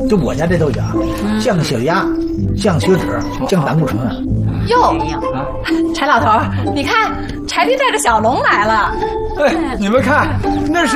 就我家这都有，降血压、降血脂、降胆固醇。 哟，柴老头，你看柴弟带着小龙来了。 哎，你们看，那是